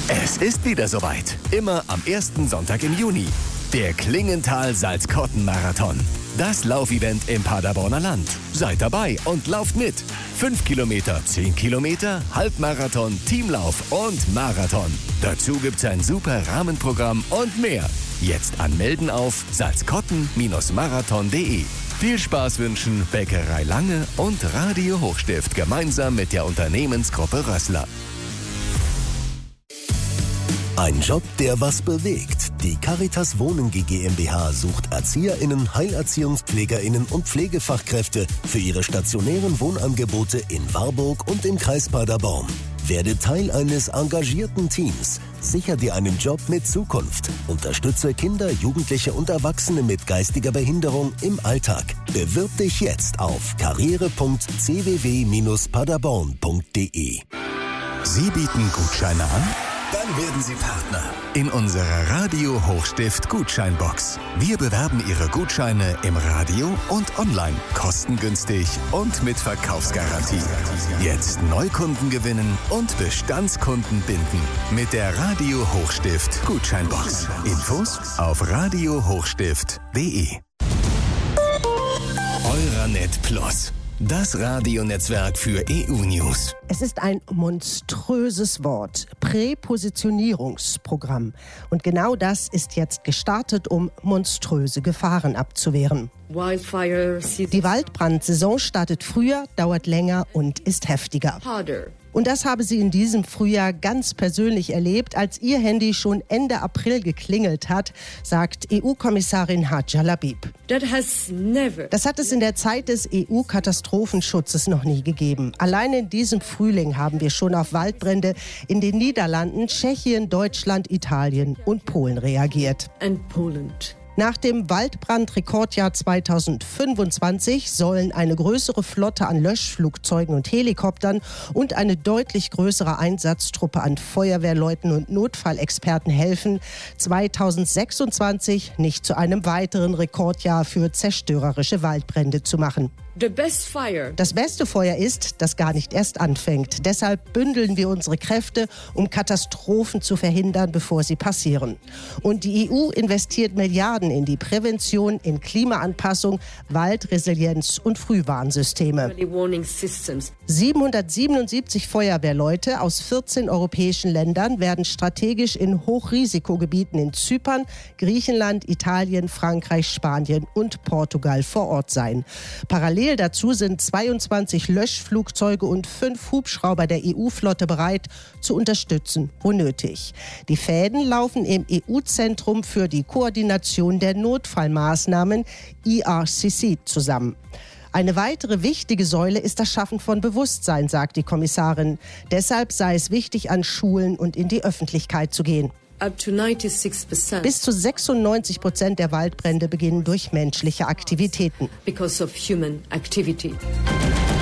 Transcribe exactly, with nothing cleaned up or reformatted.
Es ist wieder soweit. Immer am ersten Sonntag im Juni. Der Klingenthal-Salzkotten-Marathon. Das Laufevent im Paderborner Land. Seid dabei und lauft mit. Fünf Kilometer, zehn Kilometer, Halbmarathon, Teamlauf und Marathon. Dazu gibt's ein super Rahmenprogramm und mehr. Jetzt anmelden auf salzkotten marathon punkt de. Viel Spaß wünschen Bäckerei Lange und Radio Hochstift gemeinsam mit der Unternehmensgruppe Rössler. Ein Job, der was bewegt. Die Caritas Wohnen GmbH sucht ErzieherInnen, HeilerziehungspflegerInnen und Pflegefachkräfte für ihre stationären Wohnangebote in Warburg und im Kreis Paderborn. Werde Teil eines engagierten Teams. Sichere dir einen Job mit Zukunft. Unterstütze Kinder, Jugendliche und Erwachsene mit geistiger Behinderung im Alltag. Bewirb dich jetzt auf karriere punkt c w w bindestrich paderborn punkt de. Sie bieten Gutscheine an? Dann werden Sie Partner in unserer Radio Hochstift Gutscheinbox. Wir bewerben Ihre Gutscheine im Radio und online, kostengünstig und mit Verkaufsgarantie. Jetzt Neukunden gewinnen und Bestandskunden binden mit der Radio Hochstift Gutscheinbox. Infos auf radio hochstift punkt de. Euranet Plus. Das Radionetzwerk für E U-News. Es ist ein monströses Wort. Präpositionierungsprogramm. Und genau das ist jetzt gestartet, um monströse Gefahren abzuwehren. Die Waldbrandsaison startet früher, dauert länger und ist heftiger. Und das habe sie in diesem Frühjahr ganz persönlich erlebt, als ihr Handy schon Ende April geklingelt hat, sagt E U-Kommissarin Hadja Labib. Das hat es in der Zeit des E U-Katastrophenschutzes noch nie gegeben. Allein in diesem Frühling haben wir schon auf Waldbrände in den Niederlanden, Tschechien, Deutschland, Italien und Polen reagiert. And Poland. Nach dem Waldbrandrekordjahr zweitausendfünfundzwanzig sollen eine größere Flotte an Löschflugzeugen und Helikoptern und eine deutlich größere Einsatztruppe an Feuerwehrleuten und Notfallexperten helfen, zweitausendsechsundzwanzig nicht zu einem weiteren Rekordjahr für zerstörerische Waldbrände zu machen. The best fire. Das beste Feuer ist, das gar nicht erst anfängt. Deshalb bündeln wir unsere Kräfte, um Katastrophen zu verhindern, bevor sie passieren. Und die E U investiert Milliarden in die Prävention, in Klimaanpassung, Waldresilienz und Frühwarnsysteme. siebenhundertsiebenundsiebzig Feuerwehrleute aus vierzehn europäischen Ländern werden strategisch in Hochrisikogebieten in Zypern, Griechenland, Italien, Frankreich, Spanien und Portugal vor Ort sein. Parallel dazu sind zweiundzwanzig Löschflugzeuge und fünf Hubschrauber der E U-Flotte bereit, zu unterstützen, wo nötig. Die Fäden laufen im E U-Zentrum für die Koordination der Notfallmaßnahmen E R C C zusammen. Eine weitere wichtige Säule ist das Schaffen von Bewusstsein, sagt die Kommissarin. Deshalb sei es wichtig, an Schulen und in die Öffentlichkeit zu gehen. Up to ninety-six percent. Bis zu sechsundneunzig Prozent der Waldbrände beginnen durch menschliche Aktivitäten. Because of human activity.